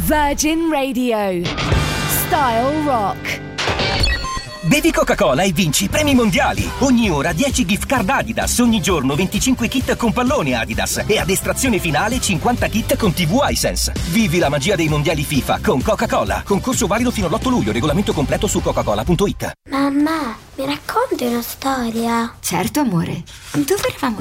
Virgin Radio. Style Rock. Bevi Coca-Cola e vinci premi mondiali. Ogni ora 10 gift card Adidas, ogni giorno 25 kit con pallone Adidas e ad estrazione finale 50 kit con TV Hisense. Vivi la magia dei mondiali FIFA con Coca-Cola. Concorso valido fino all'8 luglio, regolamento completo su coca-cola.it. Mamma, mi racconti una storia? Certo, amore. Dove eravamo